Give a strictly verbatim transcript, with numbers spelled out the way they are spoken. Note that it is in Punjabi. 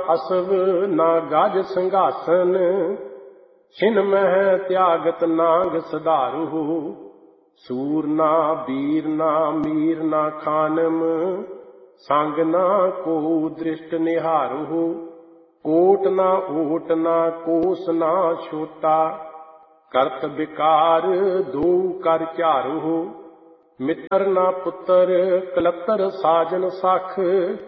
ਅਸਵ ਨਾ ਗਜ ਸਿੰਘਾਸਨ, ਛਿਨ ਮਹਿ ਤਿਆਗਤ ਨਾਂਗ ਸਧਾਰੂ। ਸੂਰ ਨਾ ਬੀਰ ਨਾ ਮੀਰ ਨਾ ਖਾਨਮ, ਸੰਗ ਨਾ ਕੋ ਦ੍ਰਿਸ਼ਟ ਨਿਹਾਰੂ। ਕੋਟ ਨਾ ਓਟ ਨਾ ਕੋਸ ਨਾ ਛੋਟਾ, ਕਰਤ ਵਿਕਾਰ ਦੋ ਕਰ ਝਾਰੂ। ਮਿੱਤਰ ਨਾ ਪੁੱਤਰ ਕਲੱਤਰ ਸਾਜਨ ਸਖ,